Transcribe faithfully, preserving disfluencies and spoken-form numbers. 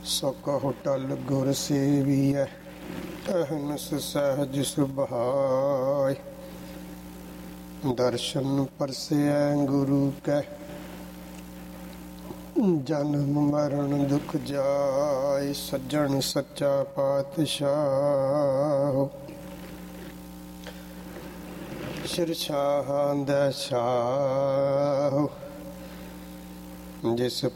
ਸੋ ਕਹੁ ਟਲ ਗੁਰ ਸੇਵੀਐ ਅਹਨਸ ਸਹਿਜ ਸੁਭਾਇ। ਦਰਸ਼ਨ ਪਰਸੈ ਗੁਰੂ ਕੈ ਜਨਮ ਮਰਨ ਦੁਖ ਜਾਇ। ਸੱਜਣ ਸੱਚਾ ਪਾਤਸ਼ਾਹ ਸ਼ਿਰਸ਼ਾਹਾਂ ਦਾ ਸ਼ਾਹ। ਜਿਸ